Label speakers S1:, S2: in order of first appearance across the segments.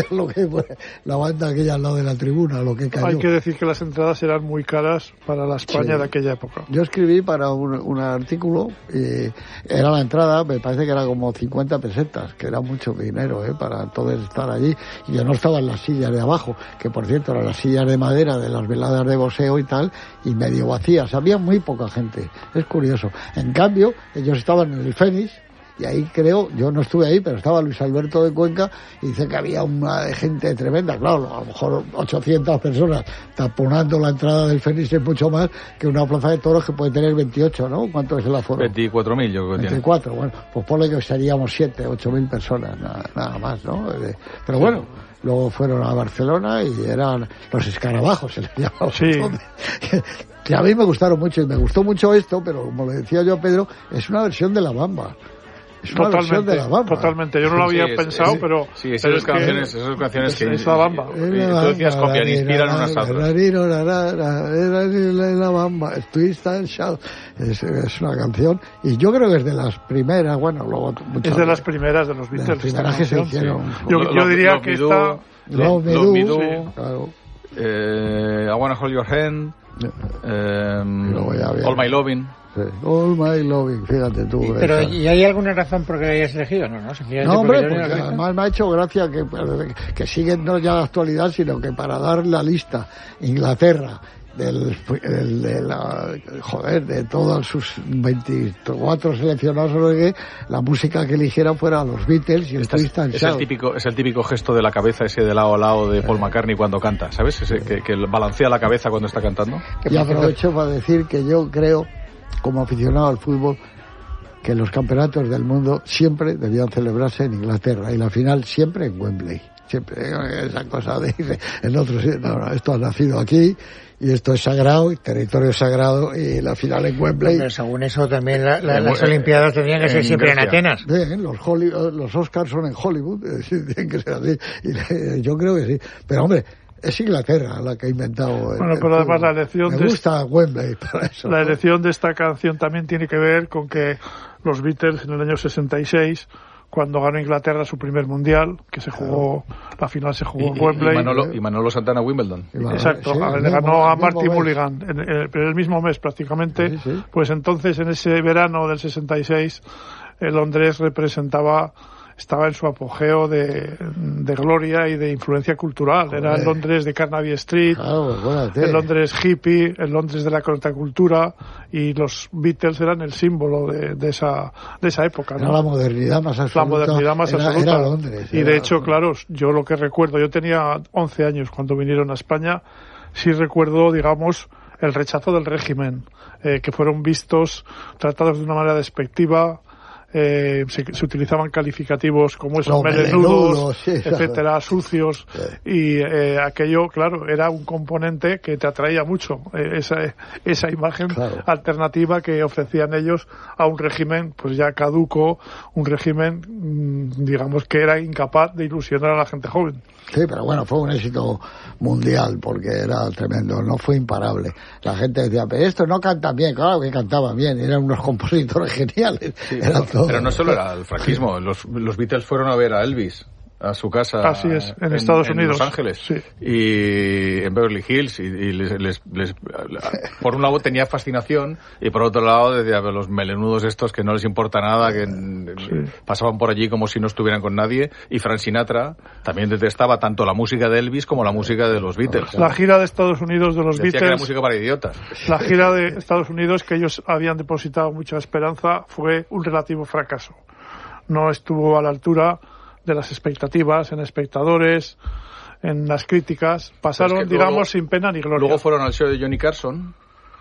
S1: lo que fue la banda aquella al lado de la tribuna, lo que cayó.
S2: Hay que decir que las entradas eran muy caras para la España de aquella época.
S1: Yo escribí para un artículo y era la entrada, me parece que era como 50 pesetas, que era mucho dinero para poder estar allí. Y yo no estaba en las sillas de abajo, que por cierto eran las sillas de madera de las veladas de boxeo y tal, y medio vacías, había muy poca gente, es curioso. En cambio, ellos estaban en el Fénix, y ahí creo, yo no estuve ahí, pero estaba Luis Alberto de Cuenca, y dice que había una gente tremenda, claro, a lo mejor 800 personas taponando la entrada del Fénix es mucho más que una plaza de toros que puede tener 28, ¿no? ¿Cuánto es el aforo?
S3: 24.000 yo creo que
S1: 24, bueno, pues ponle que seríamos 8.000 personas, nada más, ¿no? Pero bueno, luego fueron a Barcelona y eran los escarabajos, se les llamaba.
S2: Sí.
S1: Que a mí me gustaron mucho, y me gustó mucho esto, pero como le decía yo a Pedro, es una versión de La Bamba. Es una versión de La Bamba.
S2: Totalmente, yo no lo había pensado, pero...
S3: Sí, esas canciones que...
S2: Es La Bamba.
S3: Tú decías copiar, inspiran unas a otras.
S1: La Bamba, Twist and Shout. Es una canción, y yo creo que es de las primeras, bueno, luego...
S2: Es de las primeras de los Beatles.
S1: De las primeras que se hicieron.
S2: Sí. Yo diría que esta...
S1: Love Me Do, claro.
S3: I Wanna Hold Your Hand, All My Lovin'.
S1: Sí. All My Loving, fíjate tú.
S4: Pero ¿y hay alguna razón por qué la hayas elegido?
S1: No, hombre, porque además me ha hecho gracia que siguen no ya la actualidad, sino que para dar la lista, Inglaterra, de todos sus 24 seleccionados, la música que eligieran fuera los Beatles y el Twist and Shout.
S3: Es el típico gesto de la cabeza, ese de lado a lado de Paul McCartney cuando canta, ¿sabes? Ese que balancea la cabeza cuando está cantando.
S1: Y aprovecho para decir que yo creo, como aficionado al fútbol, que los campeonatos del mundo siempre debían celebrarse en Inglaterra y la final siempre en Wembley. Siempre esa cosa de en otros, no, esto ha nacido aquí y esto es sagrado, y territorio sagrado, y la final en Wembley.
S4: Pero según eso también las Olimpiadas tendrían que ser siempre
S3: Grecia.
S4: en Atenas.
S1: Bien, los Oscars son en Hollywood, tienen que ser así, y yo creo que sí. Pero hombre, es Inglaterra la que ha inventado
S2: Bueno, pero además la elección
S1: me gusta Wembley para eso.
S2: La elección de esta canción también tiene que ver con que los Beatles en el año 66, cuando ganó Inglaterra su primer mundial, que se jugó, la final se jugó en Wembley.
S3: Y Manolo Santana Wimbledon.
S2: Exacto, le ganó a Marty Mulligan en el mismo mes prácticamente.
S1: Sí.
S2: Pues entonces, en ese verano del 66, Londres estaba en su apogeo de gloria y de influencia cultural.
S1: Joder.
S2: Era el Londres de Carnaby Street, el Londres hippie, el Londres de la contracultura, y los Beatles eran el símbolo de esa época, ¿no?
S1: Era la modernidad más absoluta.
S2: La modernidad más absoluta.
S1: Era Londres.
S2: Y de hecho, claro, yo lo que recuerdo, yo tenía 11 años cuando vinieron a España, sí recuerdo, digamos, el rechazo del régimen, que fueron tratados de una manera despectiva. Se utilizaban calificativos como esos melenudos, sí, etcétera, sucios, y aquello, claro, era un componente que te atraía mucho, esa imagen alternativa que ofrecían ellos a un régimen pues ya caduco, un régimen digamos que era incapaz de ilusionar a la gente joven.
S1: Sí, pero bueno, fue un éxito mundial porque era tremendo, no fue imparable. La gente decía, pero estos no cantan bien, claro que cantaban bien, eran unos compositores geniales.
S3: Sí,
S1: todo.
S3: Pero no solo era el franquismo, los Beatles fueron a ver a Elvis a su casa.
S2: Así es, en Estados Unidos.
S3: En Los Ángeles.
S2: Sí.
S3: Y en Beverly Hills. Y les por un lado tenía fascinación y por otro lado decía, los melenudos estos que no les importa nada, que pasaban por allí como si no estuvieran con nadie. Y Frank Sinatra también detestaba tanto la música de Elvis como la música de los Beatles.
S2: La gira de Estados Unidos de los
S3: Decía
S2: Beatles.
S3: que era música para idiotas.
S2: La gira de Estados Unidos, que ellos habían depositado mucha esperanza, fue un relativo fracaso. No estuvo a la altura de las expectativas en espectadores, en las críticas. Pasaron, digamos, sin pena ni gloria.
S3: Luego fueron al show de Johnny Carson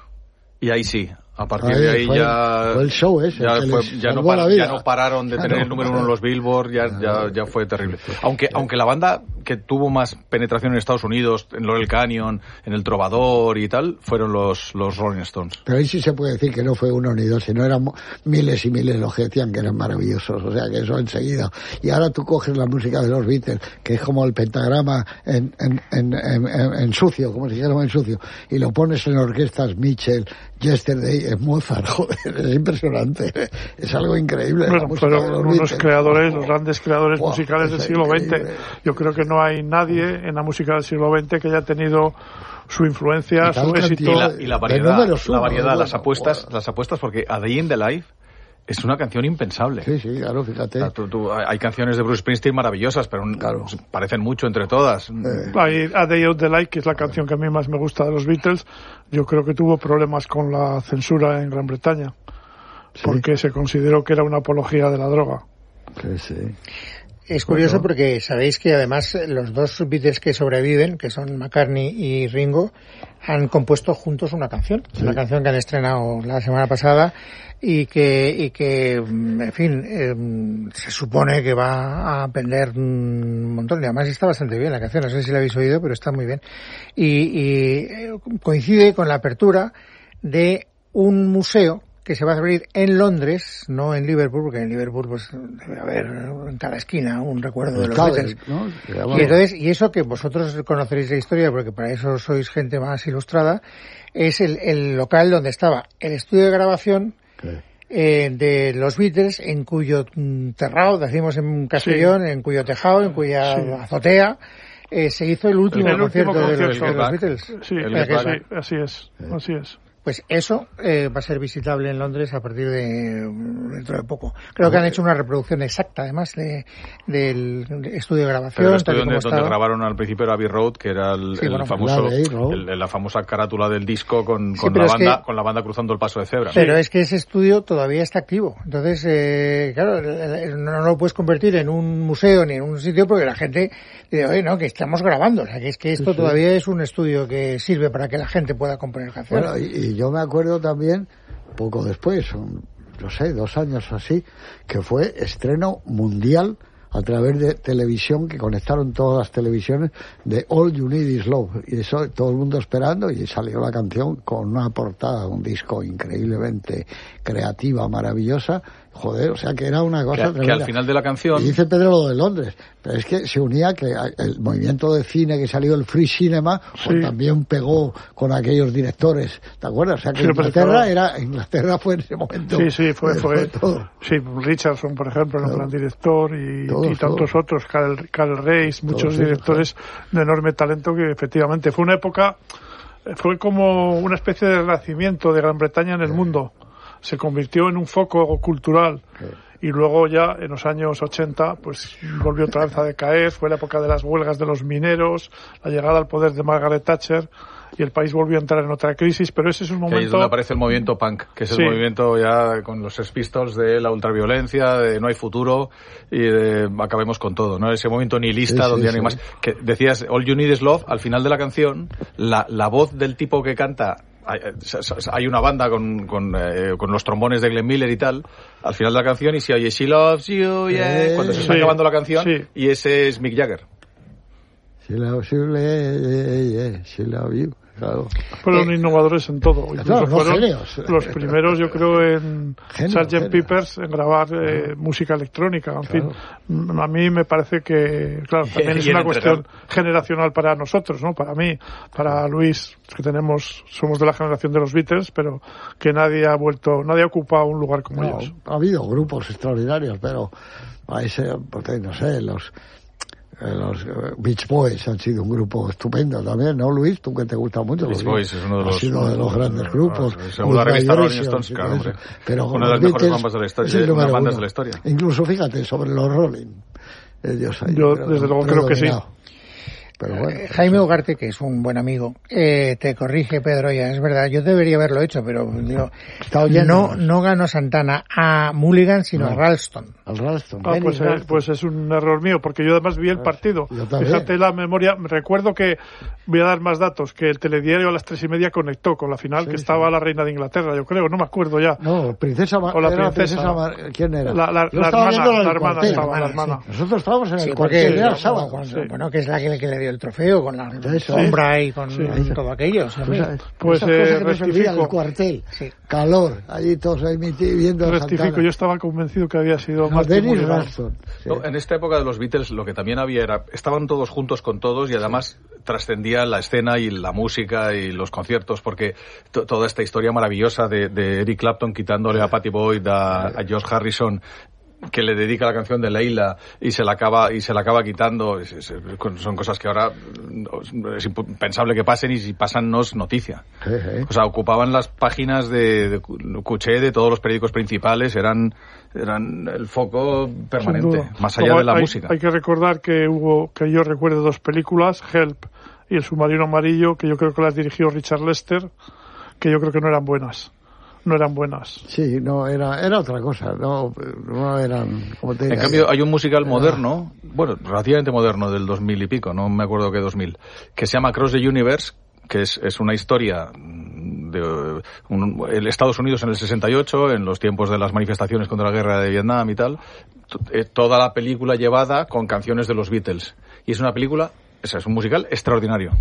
S3: y ahí sí. A partir de ahí
S1: fue el show ese.
S3: Ya no pararon de tener el número uno en los Billboard, ya fue terrible. Aunque la banda que tuvo más penetración en Estados Unidos, en Laurel Canyon, en El Trovador y tal, fueron los Rolling Stones.
S1: Pero ahí sí se puede decir que no fue uno ni dos, sino eran miles y miles los que decían que eran maravillosos, o sea que eso enseguida. Y ahora tú coges la música de los Beatles, que es como el pentagrama en sucio, como si dijéramos en sucio, y lo pones en orquestas Mitchell, Yesterday, es Mozart, joder, es impresionante, es algo increíble.
S2: Bueno, fueron unos creadores, los grandes creadores musicales del siglo XX. Yo creo que no no hay nadie en la música del siglo XX que haya tenido su influencia, su éxito.
S3: Y la variedad, las apuestas, porque A Day in the Life es una canción impensable.
S1: Sí, claro, fíjate.
S3: Hay canciones de Bruce Springsteen maravillosas, pero claro, parecen mucho entre todas.
S2: Hay A Day of the Life, que es la canción que a mí más me gusta de los Beatles. Yo creo que tuvo problemas con la censura en Gran Bretaña, porque se consideró que era una apología de la droga.
S1: Sí.
S4: Es curioso porque sabéis que además los dos Beatles que sobreviven, que son McCartney y Ringo, han compuesto juntos una canción. Sí. Una canción que han estrenado la semana pasada y que en fin, se supone que va a vender un montón. Y además está bastante bien la canción, no sé si la habéis oído, pero está muy bien. Y coincide con la apertura de un museo que se va a abrir en Londres, no en Liverpool, porque en Liverpool pues debe haber en cada esquina un recuerdo de los Beatles, ¿no? Y eso que vosotros conoceréis la historia, porque para eso sois gente más ilustrada, es el local donde estaba el estudio de grabación de los Beatles, en cuyo terrado, decimos en Castellón, en cuyo tejado, en cuya azotea, se hizo el último concierto de los Beatles.
S2: Sí, así es.
S4: Pues eso va a ser visitable en Londres a partir de dentro de poco. Creo que han hecho una reproducción exacta, además, del estudio de grabación.
S3: Pero el estudio donde grabaron al principio era Abbey Road, que era la famosa carátula del disco con la banda cruzando el paso de cebra.
S4: Pero es que ese estudio todavía está activo. Entonces, claro, no lo puedes convertir en un museo ni en un sitio porque la gente dice, oye, no, que estamos grabando. O sea, que es que esto todavía es un estudio que sirve para que la gente pueda componer canciones.
S1: Bueno, y yo me acuerdo también, poco después, no sé, 2 años así, que fue estreno mundial a través de televisión, que conectaron todas las televisiones, de All You Need Is Love. Y eso, todo el mundo esperando, y salió la canción con una portada, un disco increíblemente creativa, maravillosa. Joder, o sea que era una cosa tremenda.
S3: Que al final de la canción...
S1: Y dice Pedro lo de Londres, pero es que se unía que el movimiento de cine que salió, el Free Cinema, pues también pegó con aquellos directores, ¿te acuerdas? O sea que Inglaterra fue en ese momento...
S2: Sí, fue todo. Sí, Richardson, por ejemplo, era un gran director, y tantos otros, Karl Reis, muchos directores de enorme talento, que efectivamente fue una época, fue como una especie de renacimiento de Gran Bretaña en el mundo. Se convirtió en un foco cultural y luego ya en los años 80 pues volvió otra vez a decaer. Fue la época de las huelgas de los mineros, la llegada al poder de Margaret Thatcher, y el país volvió a entrar en otra crisis, pero ese es un momento...
S3: Ahí es donde aparece el movimiento punk, que es el movimiento ya con los Sex Pistols de la ultraviolencia, de no hay futuro y de acabemos con todo, ¿no? Ese momento nihilista donde ya no hay más... Que decías, All You Need Is Love, al final de la canción, la voz del tipo que canta... Hay una banda con los trombones de Glenn Miller y tal al final de la canción, y se oye She Loves You, cuando se está acabando la canción, y ese es Mick Jagger.
S1: She loves you, she loves you. Claro.
S2: Fueron innovadores en todo. Incluso fueron los primeros, yo creo, en Sgt. Pepper's en grabar música electrónica. En fin, a mí me parece que, claro, también es una cuestión generacional para nosotros, ¿no? Para mí, para Luis, que somos de la generación de los Beatles, pero que nadie ha ocupado un lugar como ellos.
S1: Ha habido grupos extraordinarios, pero porque no sé, los Beach Boys han sido un grupo estupendo también, ¿no, Luis? Tú que te gusta mucho.
S3: Beach Boys es uno
S1: de los grandes grupos.
S3: Según la revista Rolling Stones, claro, hombre.
S1: Pero
S3: una de las mejores bandas de la historia.
S1: Incluso, fíjate, sobre los Rolling.
S2: Yo, desde luego, creo que sí.
S1: Pero bueno,
S4: Jaime Ugarte, que es un buen amigo, te corrige, Pedro, ya es verdad, yo debería haberlo hecho, pero digo, no ganó Santana a Mulligan, sino a Ralston.
S1: Al Ralston.
S2: Pues es un error mío, porque yo además vi el partido. Fíjate la memoria, recuerdo que, voy a dar más datos, que el telediario a las 3:30 conectó con la final, que estaba la reina de Inglaterra, yo creo, no me acuerdo ya.
S1: No, princesa ¿quién era?
S2: La hermana.
S1: Nosotros estábamos en el cuartel de sábado.
S4: Bueno, que es la que le dio el trofeo con la sombra y con todo aquello.
S1: Pues rectifico. El cuartel, calor, allí todos ahí viendo.
S2: Rectifico, yo estaba convencido que había sido más
S1: Dennis Ralston.
S3: En esta época de los Beatles lo que también había era, estaban todos juntos con todos y además trascendía la escena y la música y los conciertos, porque toda esta historia maravillosa de Eric Clapton quitándole a Pattie Boyd a George Harrison, que le dedica la canción de Leila y se la acaba quitando, son cosas que ahora es impensable que pasen, y si pasan no es noticia. O sea, ocupaban las páginas de Cuché, de todos los periódicos principales, eran el foco permanente, más allá de la música.
S2: Hay que recordar que yo recuerdo 2 películas, Help y El submarino amarillo, que yo creo que las dirigió Richard Lester, que yo creo que no eran buenas.
S1: Sí, no, era otra cosa, no eran, como te digo.
S3: En cambio, hay un musical moderno, bueno, relativamente moderno, del 2000 y pico, no me acuerdo qué 2000, que se llama Across the Universe, que es una historia de el Estados Unidos en el 68, en los tiempos de las manifestaciones contra la guerra de Vietnam y tal, toda la película llevada con canciones de los Beatles. Y es una película, es un musical extraordinario.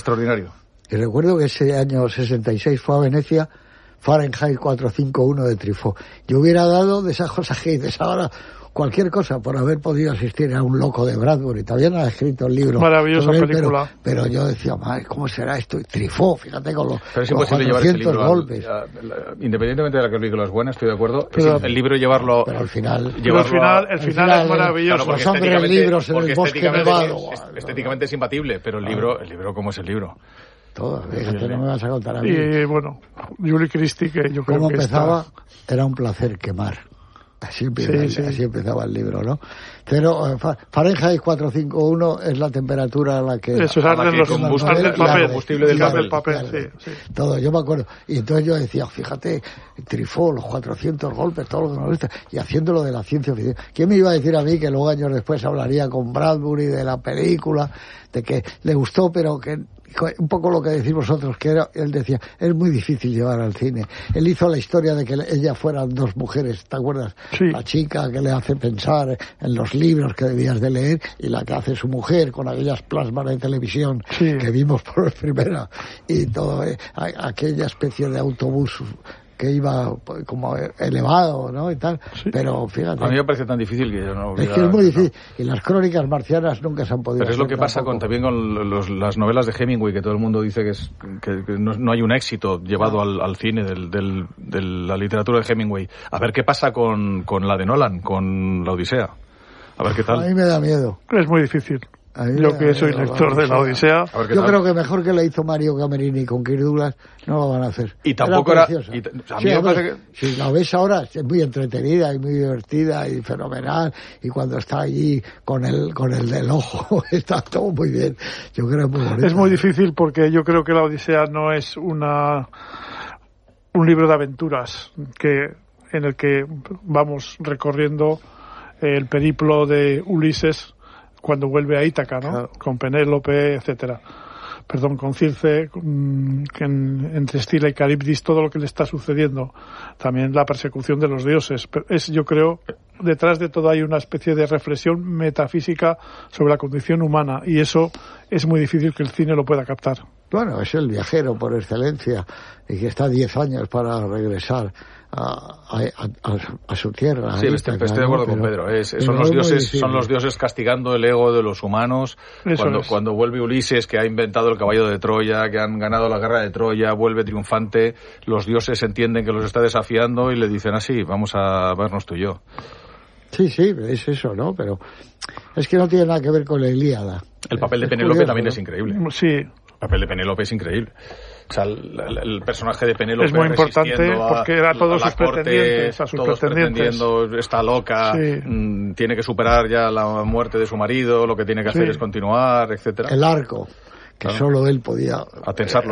S1: Y recuerdo que ese año 66 fue a Venecia Fahrenheit 451 de Truffaut. Yo hubiera dado de esas cosas que dices ahora cualquier cosa por haber podido asistir a un loco de Bradbury. Todavía no ha escrito el libro.
S2: Maravillosa película.
S1: Pero yo decía, madre, ¿cómo será esto? Y Truffaut, fíjate con los
S3: 400
S1: golpes.
S3: Independientemente de la que la película es buena, estoy de acuerdo. Pero, el libro llevarlo...
S1: Pero al final...
S2: El final es maravilloso.
S3: Claro,
S1: los hombres libros en el bosque nevado.
S3: Estéticamente es imbatible, pero el libro, ¿cómo es el libro?
S1: Todo, fíjate, no me vas a contar a mí.
S2: Y bueno, Julie Christie, que yo creo que
S1: ¿cómo empezaba? Era un placer quemar. Así empezaba el libro, ¿no? Pero Fahrenheit 451 es la temperatura a la que...
S2: Eso es el combustible del papel. Sí.
S1: Todo, yo me acuerdo. Y entonces yo decía, fíjate, Truffaut, los 400 golpes, todo lo que nos gusta, y haciéndolo de la ciencia ficción. ¿Quién me iba a decir a mí que luego años después hablaría con Bradbury de la película, de que le gustó, pero que... un poco lo que decís vosotros, que él decía, es muy difícil llevar al cine. Él hizo la historia de que ella fueran 2 mujeres, ¿te acuerdas?
S2: Sí.
S1: La chica que le hace pensar en los libros que debías de leer, y la que hace su mujer con aquellas plasmas de televisión que vimos por vez primera, y todo, aquella especie de autobús que iba como elevado, ¿no? Y tal, pero fíjate.
S3: A mí me parece tan difícil que yo no...
S1: Es que es muy difícil, y las crónicas marcianas nunca se han podido...
S3: Pero es lo que pasa también con las novelas de Hemingway, que todo el mundo dice que no hay un éxito llevado al cine de la literatura de Hemingway. A ver qué pasa con la de Nolan, con La Odisea. A ver qué tal.
S1: A mí me da miedo.
S2: Es muy difícil. Yo que soy lector de La Odisea.
S1: Yo creo que mejor que la hizo Mario Camerini con Kirk Douglas no lo van a hacer.
S3: Y tampoco era...
S1: Si la ves ahora es muy entretenida y muy divertida y fenomenal, y cuando está allí con el del ojo está todo muy bien. Yo creo que es muy bonito.
S2: Es muy difícil porque yo creo que La Odisea no es un libro de aventuras en el que vamos recorriendo el periplo de Ulises cuando vuelve a Ítaca, ¿no? Claro. Con Penélope, etcétera. Perdón, con Circe, entre Escila y Caribdis, todo lo que le está sucediendo. También la persecución de los dioses. Yo creo, detrás de todo hay una especie de reflexión metafísica sobre la condición humana, y eso es muy difícil que el cine lo pueda captar.
S1: Bueno, es el viajero por excelencia, y que está 10 años para regresar a su tierra.
S3: Sí, estoy de acuerdo con Pedro. Son los dioses castigando el ego de los humanos. Cuando vuelve Ulises, que ha inventado el caballo de Troya, que han ganado la guerra de Troya, vuelve triunfante, los dioses entienden que los está desafiando y le dicen así, vamos a vernos tú y yo.
S1: Sí, es eso, ¿no? Pero es que no tiene nada que ver con la Ilíada.
S3: El papel de Penélope también es increíble.
S2: Sí.
S3: El papel de Penélope es increíble. O sea, el personaje de Penélope
S2: es muy importante porque era todos sus pretendientes,
S3: pretendiendo, está loca, tiene que superar ya la muerte de su marido, lo que tiene que hacer es continuar, etcétera.
S1: El arco, que solo él podía
S3: tensarlo,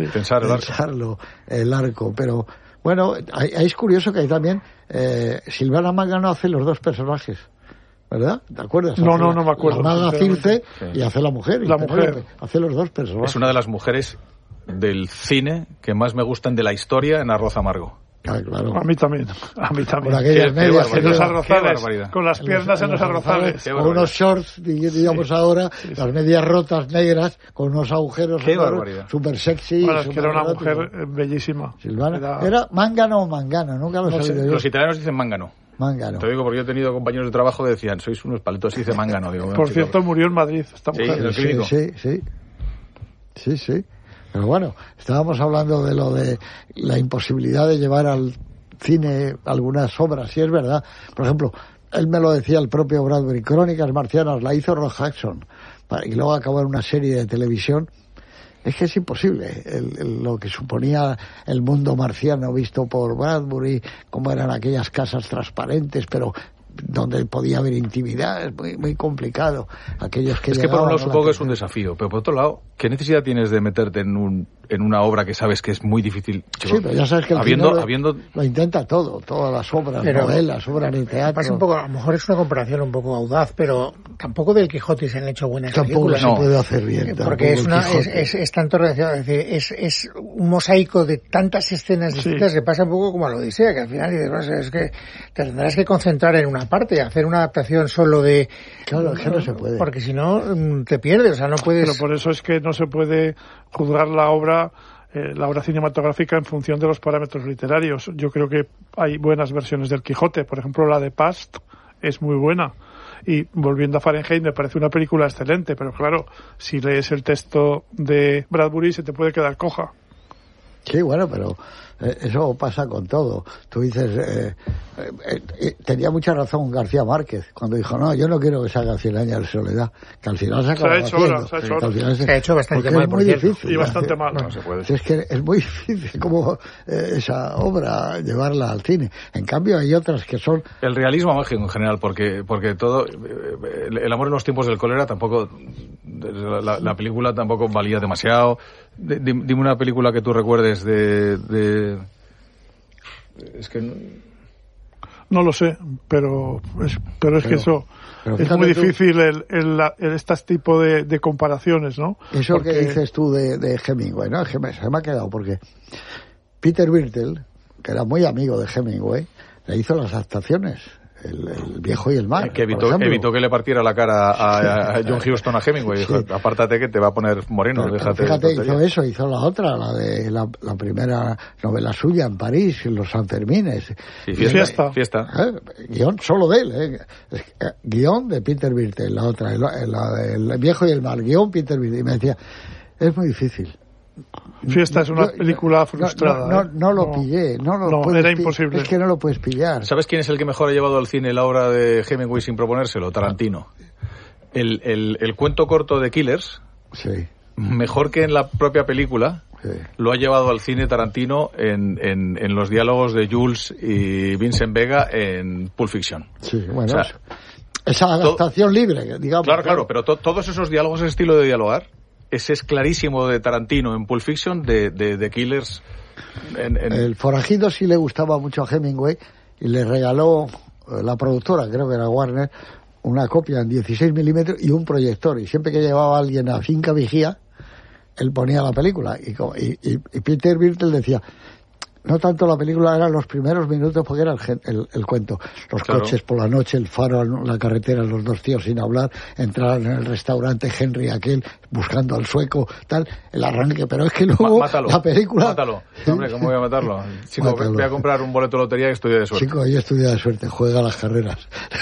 S1: el arco, pero bueno, es curioso que hay también Silvana Mangano hace los 2 personajes, ¿verdad? ¿Te acuerdas?
S2: No me acuerdo.
S1: La maga Circe y hace la mujer. Hace los 2 personajes.
S3: Es una de las mujeres del cine que más me gustan de la historia en Arroz Amargo.
S1: Claro.
S2: A mí también.
S1: Por aquellas medias
S2: en los arrozales, con las piernas en los arrozales.
S1: Con unos shorts, digamos ahora, las medias rotas negras, con unos agujeros súper sexy.
S2: Bueno, es que era una mujer bellísima.
S1: Silvana. ¿Era Mangano o Mangano? Nunca lo he sabido yo.
S3: Los italianos dicen Mangano.
S1: Te
S3: digo porque yo he tenido compañeros de trabajo que decían, sois unos paletos, y dice Mangano. Digo,
S2: por cierto, murió en Madrid esta mujer.
S3: En el clínico.
S1: Sí. Pero bueno, estábamos hablando de lo de la imposibilidad de llevar al cine algunas obras, y es verdad. Por ejemplo, él me lo decía el propio Bradbury, Crónicas Marcianas la hizo Rock Hudson, y luego acabó en una serie de televisión. Es que es imposible lo que suponía el mundo marciano visto por Bradbury, cómo eran aquellas casas transparentes, pero donde podía haber intimidad, es muy, muy complicado. Aquellos que
S3: es que por un lado supongo que es un desafío, pero por otro lado, ¿qué necesidad tienes de meterte en una obra que sabes que es muy difícil?
S1: Sí, pero ya sabes que habiendo lo intenta todo, todas las obras, novelas, obras de teatro.
S4: Pasa un poco, a lo mejor es una comparación un poco audaz, pero tampoco del Quijote se han hecho buenas películas.
S1: Tampoco se puede hacer bien.
S4: Porque es tanto relacionado, es decir, es un mosaico de tantas escenas distintas que pasa un poco como a la Odisea, que al final dices, bueno, es que te tendrás que concentrar en una parte, hacer una adaptación solo de...
S1: Claro, es que no se puede.
S4: Porque si no, te pierdes, o sea, no puedes...
S2: Pero por eso es que no se puede juzgar la obra cinematográfica en función de los parámetros literarios. Yo creo que hay buenas versiones del Quijote, por ejemplo la de Past es muy buena, y volviendo a Fahrenheit me parece una película excelente, pero claro, si lees el texto de Bradbury se te puede quedar coja.
S1: Sí, bueno, pero eso pasa con todo. Tú dices, tenía mucha razón García Márquez cuando dijo, no, yo no quiero que se haga 100 años de soledad, que al final se acaba haciendo.
S4: Se ha hecho bastante mal, por cierto.
S1: Difícil,
S2: y bastante mal.
S3: No se puede.
S1: Es que es muy difícil como esa obra llevarla al cine. En cambio hay otras que son...
S3: El realismo mágico en general, porque todo... El amor en los tiempos del cólera tampoco... La película tampoco valía demasiado. Dime una película que tú recuerdes de... Es que...
S2: No lo sé, pero es que eso... Es muy difícil este tipo de comparaciones, ¿no?
S1: Eso porque... que dices tú de Hemingway, ¿no? Se me ha quedado porque Peter Birtell, que era muy amigo de Hemingway, le hizo las adaptaciones, el viejo y el mar.
S3: Que evitó que le partiera la cara a John Huston a Hemingway. Dijo, apártate que te va a te moreno.
S1: Pero fíjate, hizo eso, hizo la otra, la de la primera novela suya en París, en los Sanfermines.
S3: Sí, fiesta.
S1: Guión solo de él, guión de Peter Birtell, la otra, la del viejo y el mar, guión Peter Birtell. Y me decía, es muy difícil.
S2: Fiesta es una película frustrada.
S1: No lo pillé. No,
S2: era imposible.
S1: Es que no lo puedes pillar.
S3: ¿Sabes quién es el que mejor ha llevado al cine la obra de Hemingway sin proponérselo? Tarantino. El cuento corto de Killers,
S1: sí,
S3: mejor que en la propia película, sí, lo ha llevado al cine Tarantino en los diálogos de Jules y Vincent Vega en Pulp Fiction.
S1: Sí, bueno, o sea, esa adaptación libre, digamos.
S3: Claro, pero todos esos diálogos, ese estilo de dialogar, ese es clarísimo de Tarantino en Pulp Fiction, de Killers.
S1: El Forajido sí le gustaba mucho a Hemingway y le regaló la productora, creo que era Warner, una copia en 16 milímetros y un proyector. Y siempre que llevaba a alguien a Finca Vigía, él ponía la película. Y Peter Birtell decía... No tanto la película, eran los primeros minutos porque era el cuento. Los coches por la noche, el faro, la carretera, los dos tíos sin hablar, entrar en el restaurante Henry aquel, buscando al sueco, tal, el arranque. Pero es que luego la película...
S3: Mátalo. Hombre, ¿cómo voy a matarlo? Chico, voy a comprar un boleto de lotería y estudia de suerte.
S1: Chico, ahí estudia de suerte, juega las carreras.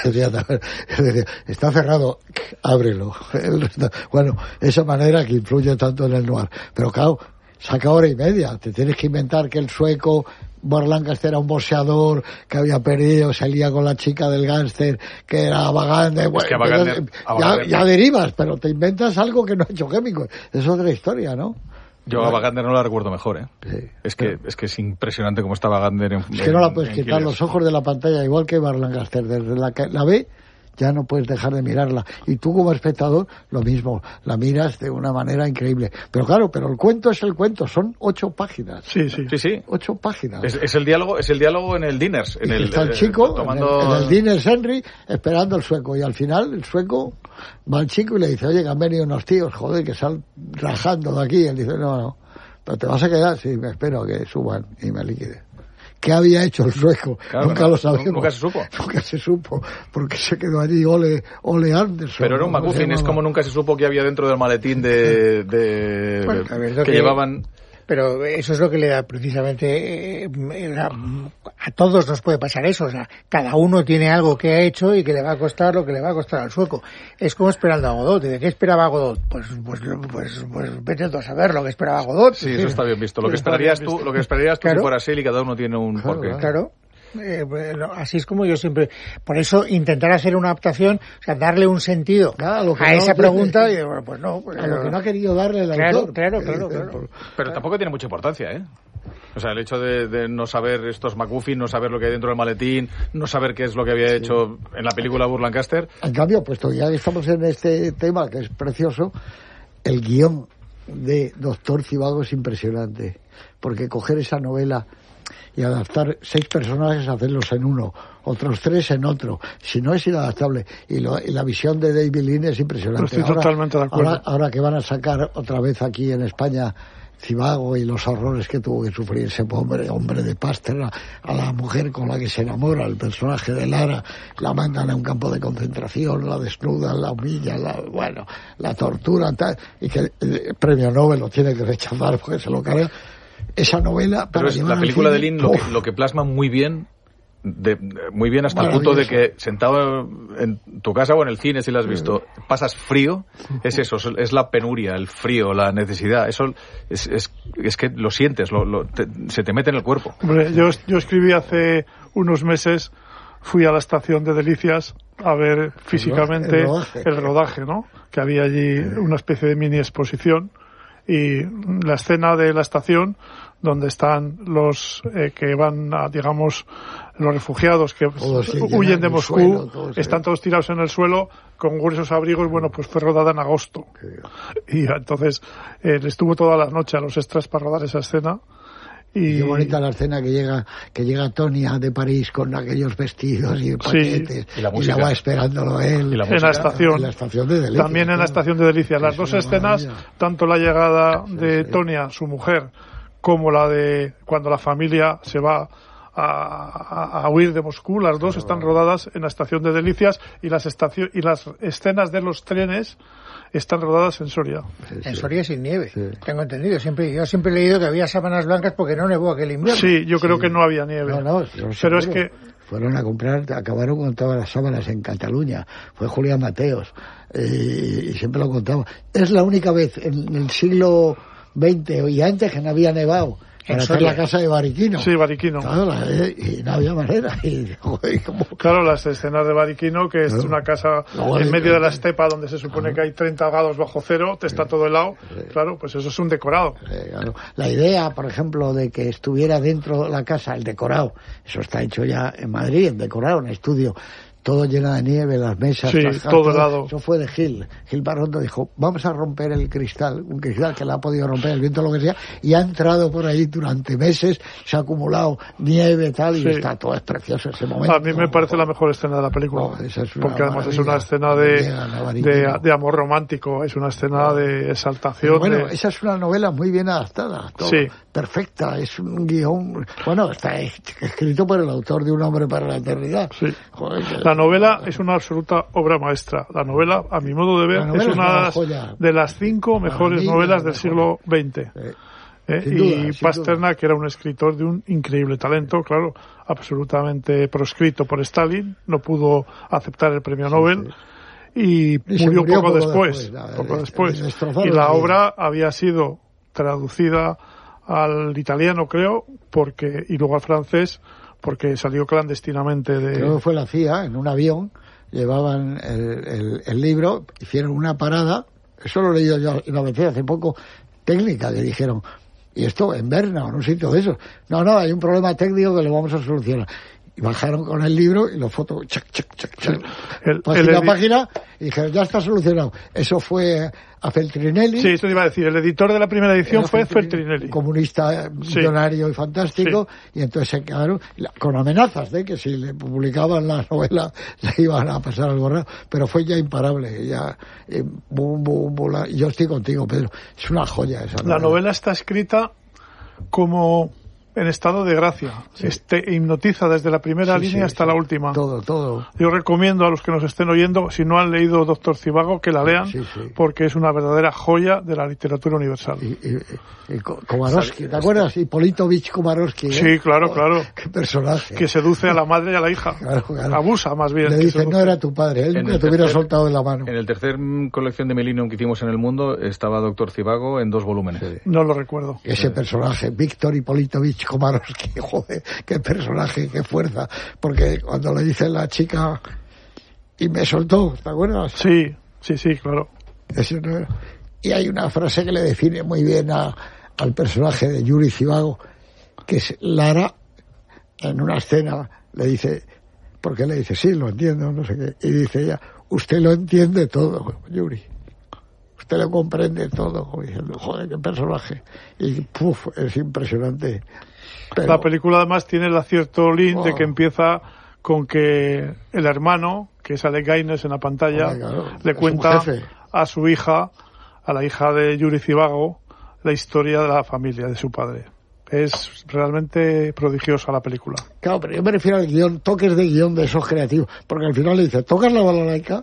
S1: Está cerrado, ábrelo. Bueno, esa manera que influye tanto en el noir. Pero claro, saca hora y media. Te tienes que inventar que el sueco Burt Lancaster era un boxeador que había perdido, salía con la chica del gángster que era Wagander. Bueno, ya derivas, pero te inventas algo que no ha hecho Hemingway. Es otra historia, ¿no?
S3: Yo a Wagander no la recuerdo mejor, ¿eh? Sí, es que es impresionante cómo está Wagander en...
S1: Es que no la puedes quitar los ojos de la pantalla, igual que Burt Lancaster. Desde la ve, ya no puedes dejar de mirarla. Y tú como espectador, lo mismo, la miras de una manera increíble. Pero claro, el cuento es el cuento, son 8 páginas.
S2: Sí.
S1: 8 páginas.
S3: Es el diálogo en el Diners.
S1: Está el chico en el Diners Henry esperando al sueco. Y al final el sueco va al chico y le dice, oye, que han venido unos tíos, joder, que salen rajando de aquí. Y él dice, no, pero te vas a quedar. Sí, me espero a que suban y me liquiden. ¿Qué había hecho el sueco? Claro, nunca lo sabemos.
S3: Nunca se supo.
S1: Nunca se supo, porque se quedó allí Ole Anderson.
S3: Pero era un MacGuffin, es como nunca se supo que había dentro del maletín bueno, que llevaban...
S4: Pero eso es lo que le da precisamente... a todos nos puede pasar eso. O sea, cada uno tiene algo que ha hecho y que le va a costar lo que le va a costar al sueco. Es como esperando a Godot. ¿De qué esperaba Godot? Pues vete tú a saber lo que esperaba Godot.
S3: Sí, eso está bien visto. Lo que esperarías tú si fueras él y cada uno tiene un porqué.
S4: Claro. Así es como yo siempre... Por eso intentar hacer una adaptación, o sea, darle un sentido a esa pregunta, y bueno, pues no.
S1: A lo que no ha querido darle el autor.
S4: Claro.
S3: Pero tampoco tiene mucha importancia, ¿eh? O sea, el hecho de no saber estos McGuffin, no saber lo que hay dentro del maletín, no saber qué es lo que había hecho en la película Burt Lancaster.
S1: En cambio, puesto ya que estamos en este tema, que es precioso, el guión de Doctor Zhivago es impresionante, porque coger esa novela y adaptar 6 personajes, hacerlos en uno, otros 3 en otro, si no es inadaptable, y la visión de David Lean es impresionante.
S2: Estoy totalmente de acuerdo.
S1: Ahora que van a sacar otra vez aquí en España Zhivago y los horrores que tuvo que sufrir ese hombre de Pasternak, a la mujer con la que se enamora, el personaje de Lara, la mandan a un campo de concentración, la desnudan, la humillan, la torturan, tal, y que el premio Nobel lo tiene que rechazar porque se lo carga. Esa novela...
S3: Pero es la película de Lean lo que plasma muy bien hasta el punto de que sentado en tu casa o en el cine, si lo has visto, pasas frío, es eso, es la penuria, el frío, la necesidad, eso es que lo sientes, se te mete en el cuerpo.
S2: Hombre, yo escribí hace unos meses, fui a la estación de Delicias a ver físicamente el rodaje, ¿no? Que había allí una especie de mini exposición, y la escena de la estación donde están los que van a, digamos, los refugiados que huyen de Moscú, están todos tirados en el suelo con gruesos abrigos. Bueno, pues fue rodada en agosto, y entonces estuvo toda la noche a los extras para rodar esa escena. Y
S1: qué bonita la escena que llega Tonia de París con aquellos vestidos y paquetes, y la va esperándolo él
S2: en la estación
S1: de Delicias.
S2: También en la estación de Delicias. Las dos escenas, tanto la llegada de Tonia, su mujer, como la de cuando la familia se va a huir de Moscú, las dos están rodadas en la estación de Delicias, y las escenas de los trenes están rodadas en Soria.
S4: En Soria sin nieve, tengo entendido. Yo siempre he leído que había sábanas blancas porque no nevó aquel invierno.
S2: Sí, yo creo que no había nieve. Pero es que
S1: fueron a comprar, acabaron con todas las sábanas en Cataluña. Fue Julián Mateos, y siempre lo contaba. Es la única vez en el siglo XX y antes que no había nevado. Para hacer la casa de Bariquino.
S2: Sí, Bariquino.
S1: Claro, y no había manera.
S2: Claro, las escenas de Bariquino, que es una casa en medio de la estepa donde se supone que hay 30 grados bajo cero, te está todo helado. Claro, pues eso es un decorado.
S1: Claro. La idea, por ejemplo, de que estuviera dentro de la casa el decorado, eso está hecho ya en Madrid, en decorado, en estudio. Todo lleno de nieve, las mesas,
S2: todo helado.
S1: Eso fue de Gil Barrondo, dijo, vamos a romper el cristal, un cristal que le ha podido romper el viento, lo que sea, y ha entrado por ahí durante meses, se ha acumulado nieve, tal, y está todo, es precioso ese momento.
S2: A mí me parece la mejor escena de la película, porque además es una escena de amor romántico, es una escena de exaltación.
S1: Bueno, esa es una novela muy bien adaptada, todo, perfecta, es un guión, está escrito por el autor de Un hombre para la eternidad.
S2: Sí. La novela es una absoluta obra maestra. La novela, a mi modo de ver, es una de las 5 mejores novelas del siglo XX. Y Pasternak, que era un escritor de un increíble talento, claro, absolutamente proscrito por Stalin, no pudo aceptar el premio Nobel y murió poco después. Y la obra había sido traducida al italiano, creo, y luego al francés, porque salió clandestinamente
S1: Creo que fue la CIA, en un avión, llevaban el libro, hicieron una parada, eso lo he leído yo una vez hace poco, técnica, que dijeron, y esto en Berna o en un sitio de esos, no, hay un problema técnico que lo vamos a solucionar. Y bajaron con el libro y los fotos, página, y dijeron, ya está solucionado. Eso fue a Feltrinelli.
S2: Sí, eso te iba a decir. El editor de la primera edición fue Feltrinelli.
S1: Comunista millonario y fantástico. Y entonces se quedaron con amenazas de que si le publicaban la novela le iban a pasar algo raro. Pero fue ya imparable. Yo estoy contigo, Pedro. Es una joya esa novela.
S2: La novela está escrita como en estado de gracia. Hipnotiza desde la primera línea hasta la última.
S1: Todo.
S2: Yo recomiendo a los que nos estén oyendo, si no han leído Doctor Zhivago, que la lean, porque es una verdadera joya de la literatura universal.
S1: Y Komarovsky, ¿te acuerdas? Hippolytovich Komarovsky.
S2: Sí, claro.
S1: Qué personaje.
S2: Que seduce a la madre y a la hija.
S1: Claro.
S2: Abusa, más bien.
S1: Le dice, no era tu padre, él nunca te hubiera soltado de la mano.
S3: En el tercer colección de Millennium que hicimos en el mundo estaba Doctor Zhivago en 2 volúmenes.
S2: No lo recuerdo.
S1: Ese personaje, Víctor Hippolytovich Komarowski, joder, qué personaje, qué fuerza, porque cuando le dice la chica y me soltó, ¿te acuerdas?
S2: Sí, claro.
S1: Ese no era. Y hay una frase que le define muy bien al personaje de Yuri Zivago, que es Lara, en una escena le dice, porque le dice, sí, lo entiendo, no sé qué, y dice ella, usted lo entiende todo, Yuri. Usted lo comprende todo, diciendo, joder, qué personaje. Y puf, es impresionante. Pero...
S2: La película además tiene el acierto Lynn de que empieza con que el hermano, que es Alec Guinness en la pantalla, le cuenta a su hija, a la hija de Yuri Zivago, la historia de la familia, de su padre. Es realmente prodigiosa la película.
S1: Claro, pero yo me refiero al guión, toques de guión de esos creativos, porque al final le dice, ¿tocas la balalaica?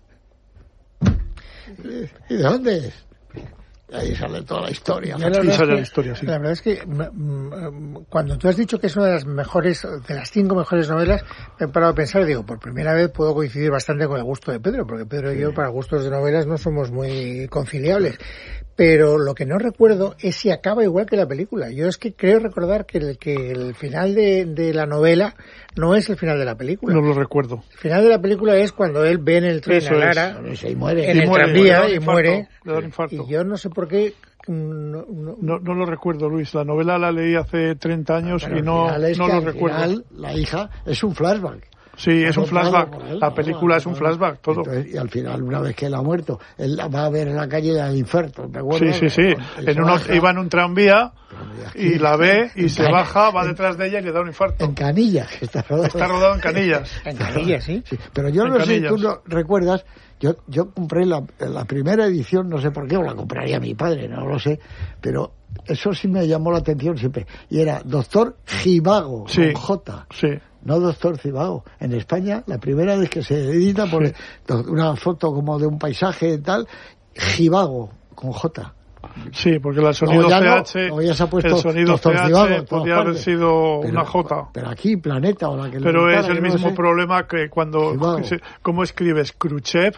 S1: ¿Y de dónde es? Y ahí sale toda la historia.
S4: La verdad es que cuando tú has dicho que es una de las mejores, de las 5 mejores novelas, me he parado a pensar y digo, por primera vez puedo coincidir bastante con el gusto de Pedro, porque Pedro y yo para gustos de novelas no somos muy conciliables. Pero lo que no recuerdo es si acaba igual que la película. Yo es que creo recordar que el final de la novela no es el final de la película.
S2: No lo recuerdo.
S4: El final de la película es cuando él ve en el tren a Lara,
S1: y muere.
S4: en el tranvía y muere.
S2: Le da un infarto.
S4: Y yo no sé por qué...
S2: No lo recuerdo, Luis. La novela la leí hace 30 años y no lo recuerdo.
S1: Final, la hija es un flashback.
S2: Sí, es un flashback. La película es un flashback, todo.
S1: Entonces, y al final, una vez que él ha muerto, él va a ver en la calle del infarto, ¿te acuerdas?
S2: Sí. Iba en un tranvía y la ve y se baja, va detrás de ella y le da un infarto.
S1: En Canillas. Está
S2: rodado en Canillas.
S4: En Canillas, sí.
S1: Pero yo no sé si tú no recuerdas, yo compré la primera edición, no sé por qué, o la compraría mi padre, no lo sé, pero eso sí me llamó la atención siempre. Y era Doctor Zivago, con J.
S2: Sí.
S1: No Doctor Zivago. En España, la primera vez que se edita por una foto como de un paisaje y tal, Zivago, con J.
S2: Sí, porque el sonido CH,
S1: ya se ha puesto
S2: el sonido CH podría haber sido una J.
S1: Pero aquí, Planeta o la que...
S2: Pero es el mismo problema que cuando... ¿Cómo escribes? Khrushchev,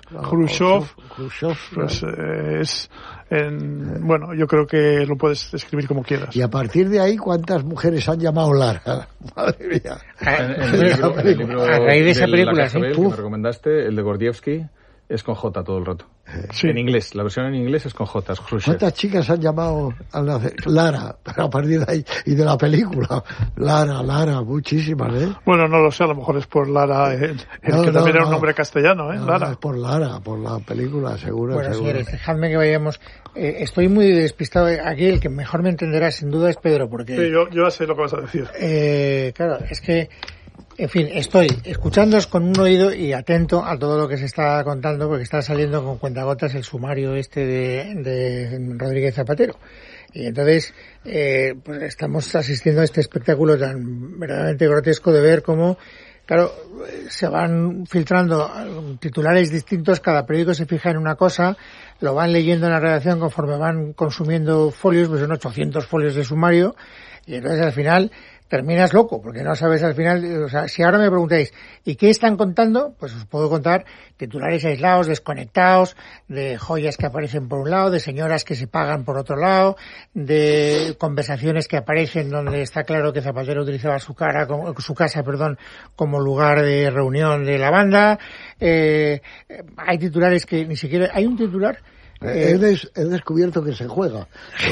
S2: pues bueno, yo creo que lo puedes escribir como quieras.
S1: Y a partir de ahí, ¿cuántas mujeres han llamado Lara? Madre mía.
S3: El libro
S4: a raíz de esa película,
S3: que me recomendaste, el de Gordievsky, es con J todo el rato. Sí. En inglés, la versión en inglés es con J, es Khrushchev.
S1: ¿Cuántas chicas han llamado a Lara? Pero a partir de ahí, y de la película, Lara, muchísimas, ¿eh?
S2: Bueno, no lo sé, a lo mejor es por Lara, que también era un nombre castellano, Lara.
S1: Es por Lara, por la película, seguro.
S4: Bueno, señores, dejadme que vayamos. Estoy muy despistado. Aquí el que mejor me entenderá sin duda es Pedro, porque...
S2: Sí, yo ya sé lo que vas a decir.
S4: Claro, es que... En fin, estoy escuchándoos con un oído y atento a todo lo que se está contando, porque está saliendo con cuentagotas el sumario de Rodríguez Zapatero. Y entonces, pues estamos asistiendo a este espectáculo tan verdaderamente grotesco de ver cómo, claro, se van filtrando titulares distintos, cada periódico se fija en una cosa, lo van leyendo en la redacción conforme van consumiendo folios, pues son 800 folios de sumario, y entonces al final terminas loco, porque no sabes al final, o sea, si ahora me preguntáis, ¿y qué están contando? Pues os puedo contar titulares aislados, desconectados, de joyas que aparecen por un lado, de señoras que se pagan por otro lado, de conversaciones que aparecen donde está claro que Zapatero utilizaba su casa, como lugar de reunión de la banda. Hay titulares que ni siquiera, hay un titular.
S1: He descubierto que se juega.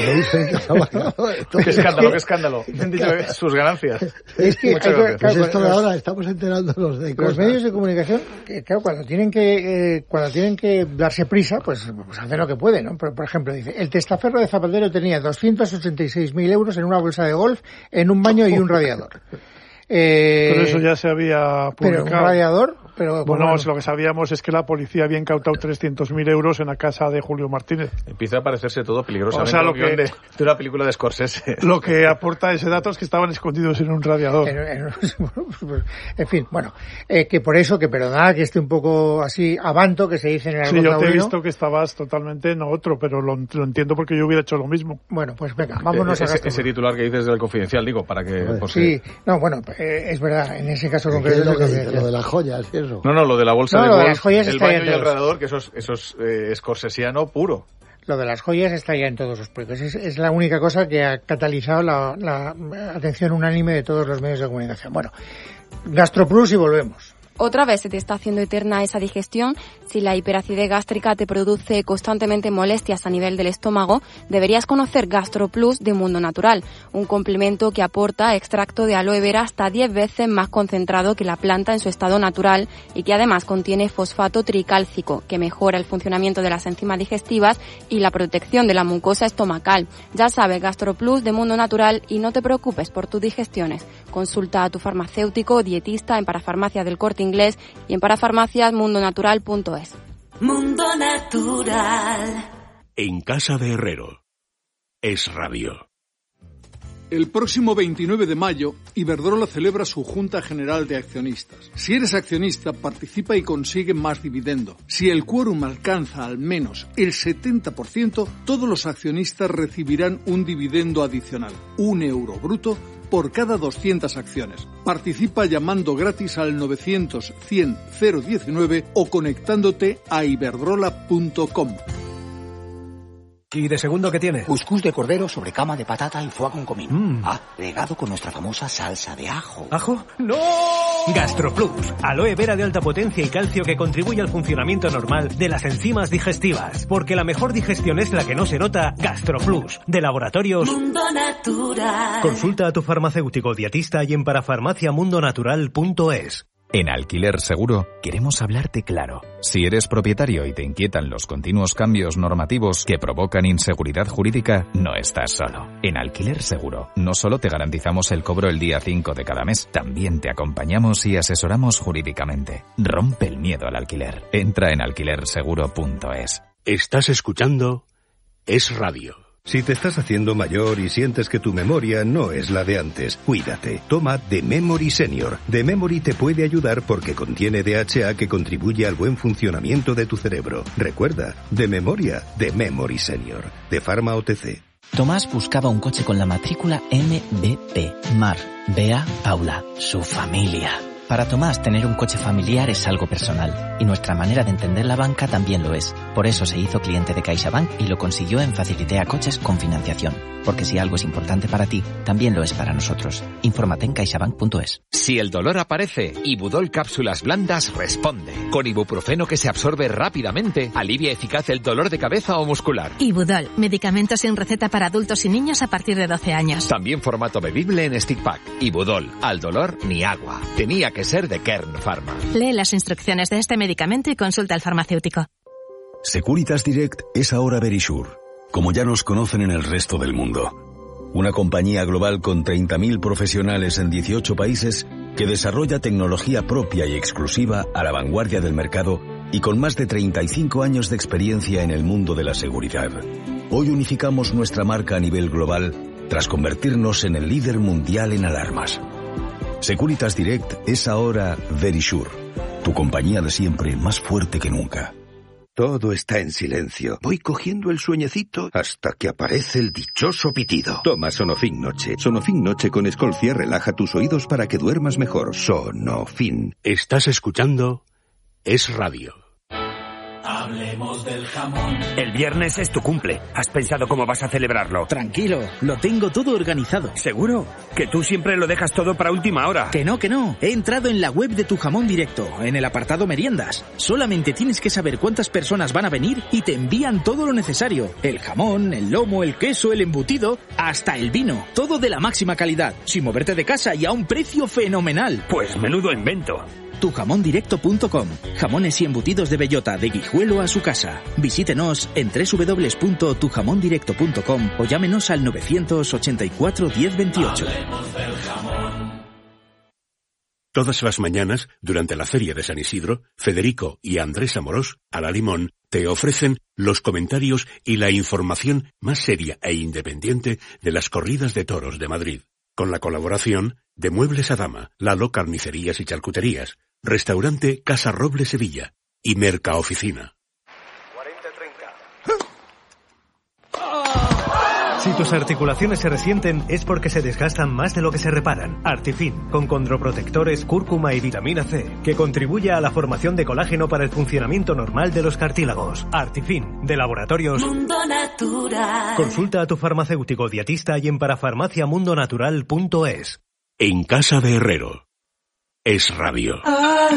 S3: Qué escándalo. Han dicho sus ganancias.
S1: Es que esto de ahora estamos enterándonos de cosas.
S4: Los medios de comunicación, claro, cuando tienen que darse prisa, pues hacen lo que pueden, ¿no? Por ejemplo, dice, el testaferro de Zapatero tenía 286.000 euros en una bolsa de golf, en un baño y un radiador.
S2: Pero eso ya se había publicado.
S4: Pero un radiador...
S2: Bueno, lo que sabíamos es que la policía había incautado 300.000 euros en la casa de Julio Martínez.
S3: Empieza a parecerse todo peligrosamente
S2: lo que,
S3: de una película de Scorsese.
S2: Lo que aporta ese dato es que estaban escondidos en un radiador.
S4: En fin, bueno, que por eso, que perdonad que esté un poco así avanto, que se dice en el argot
S2: Sí, yo te
S4: taurino.
S2: he visto que estabas totalmente en otro, pero lo entiendo porque yo hubiera hecho lo mismo.
S4: Bueno, pues venga, vámonos a
S3: ese titular que dices del Confidencial, digo, para que...
S4: Sí, no, bueno, es verdad, en ese caso concreto...
S1: Lo de las joyas y eso.
S3: No, lo de la bolsa
S4: de
S3: golf,
S4: las joyas
S3: el baño y el radiador, que eso es scorsesiano puro.
S4: lo de las joyas está ya en todos los públicos. Es la única cosa que ha catalizado la atención unánime de todos los medios de comunicación. Bueno, GastroPlus y volvemos.
S5: Otra vez se te está haciendo eterna esa digestión. Si la hiperacidez gástrica te produce constantemente molestias a nivel del estómago, deberías conocer GastroPlus de Mundo Natural, un complemento que aporta extracto de aloe vera hasta 10 veces más concentrado que la planta en su estado natural y que además contiene fosfato tricálcico, que mejora el funcionamiento de las enzimas digestivas y la protección de la mucosa estomacal. Ya sabes, GastroPlus de Mundo Natural, y no te preocupes por tus digestiones. Consulta a tu farmacéutico o dietista en Parafarmacia del Corte Inglés y en parafarmaciasmundonatural.es.
S6: Mundo Natural.
S7: En casa de Herrero. Es Radio.
S8: El próximo 29 de mayo, Iberdrola celebra su Junta General de Accionistas. Si eres accionista, participa y consigue más dividendo. Si el quórum alcanza al menos el 70%, todos los accionistas recibirán un dividendo adicional, €1 bruto, por cada 200 acciones. Participa llamando gratis al 900 100 019 o conectándote a iberdrola.com.
S9: ¿Y de segundo qué tiene?
S10: Cuscús de cordero sobre cama de patata y foie con comino. Regado con nuestra famosa salsa de ajo.
S9: ¿Ajo? ¡No! GastroPlus, aloe vera de alta potencia y calcio que contribuye al funcionamiento normal de las enzimas digestivas. Porque la mejor digestión es la que no se nota. GastroPlus, de Laboratorios
S6: Mundo Natural.
S9: Consulta a tu farmacéutico dietista y en parafarmaciamundonatural.es.
S11: En Alquiler Seguro queremos hablarte claro. Si eres propietario y te inquietan los continuos cambios normativos que provocan inseguridad jurídica, no estás solo. En Alquiler Seguro no solo te garantizamos el cobro el día 5 de cada mes, también te acompañamos y asesoramos jurídicamente. Rompe el miedo al alquiler. Entra en alquilerseguro.es.
S7: Estás escuchando Es Radio.
S12: Si te estás haciendo mayor y sientes que tu memoria no es la de antes, cuídate. Toma The Memory Senior. The Memory te puede ayudar porque contiene DHA que contribuye al buen funcionamiento de tu cerebro. Recuerda, de memoria, The Memory Senior. De Pharma OTC.
S13: Tomás buscaba un coche con la matrícula MBP. Mar, Bea, Paula, su familia. Para Tomás, tener un coche familiar es algo personal, y nuestra manera de entender la banca también lo es. Por eso se hizo cliente de CaixaBank y lo consiguió en Facilitea Coches con financiación. Porque si algo es importante para ti, también lo es para nosotros. Infórmate en caixabank.es.
S14: Si el dolor aparece, Ibudol Cápsulas Blandas responde. Con ibuprofeno que se absorbe rápidamente, alivia eficaz el dolor de cabeza o muscular.
S15: Ibudol, medicamento sin receta para adultos y niños a partir de 12 años.
S14: También formato bebible en stick pack. Ibudol, al dolor ni agua. Tenía que ser de Kern Pharma.
S15: Lee las instrucciones de este medicamento y consulta al farmacéutico.
S16: Securitas Direct es ahora Verisure, como ya nos conocen en el resto del mundo. Una compañía global con 30.000 profesionales en 18 países que desarrolla tecnología propia y exclusiva a la vanguardia del mercado y con más de 35 años de experiencia en el mundo de la seguridad. Hoy unificamos nuestra marca a nivel global tras convertirnos en el líder mundial en alarmas. Securitas Direct es ahora Verisure, tu compañía de siempre más fuerte que nunca.
S12: Todo está en silencio. Voy cogiendo el sueñecito hasta que aparece el dichoso pitido. Toma Sonofin Noche. Sonofin Noche con Escolcia relaja tus oídos para que duermas mejor. Sonofin.
S7: Estás escuchando Es Radio.
S17: Hablemos del jamón.
S18: El viernes es tu cumple. ¿Has pensado cómo vas a celebrarlo?
S17: Tranquilo, lo tengo todo organizado.
S18: ¿Seguro? Que tú siempre lo dejas todo para última hora.
S17: Que no. He entrado en la web de Tu Jamón Directo, en el apartado meriendas. Solamente tienes que saber cuántas personas van a venir y te envían todo lo necesario. El jamón, el lomo, el queso, el embutido, hasta el vino. Todo de la máxima calidad, sin moverte de casa y a un precio fenomenal.
S18: Pues menudo invento.
S17: Tujamondirecto.com. Jamones y embutidos de bellota de Guijuelo a su casa. Visítenos en www.tujamondirecto.com o llámenos al 984 1028.
S7: Todas las mañanas, durante la Feria de San Isidro, Federico y Andrés Amorós, a la Limón, te ofrecen los comentarios y la información más seria e independiente de las corridas de toros de Madrid. Con la colaboración de Muebles a Dama, Lalo Carnicerías y Charcuterías, Restaurante Casa Roble Sevilla y Mercaoficina.
S9: Si tus articulaciones se resienten es porque se desgastan más de lo que se reparan. Artifin, con condroprotectores, cúrcuma y vitamina C, que contribuye a la formación de colágeno para el funcionamiento normal de los cartílagos. Artifin, de Laboratorios
S6: Mundo Natural.
S9: Consulta a tu farmacéutico dietista y en parafarmaciamundonatural.es.
S7: En casa de Herrero. Es Radio.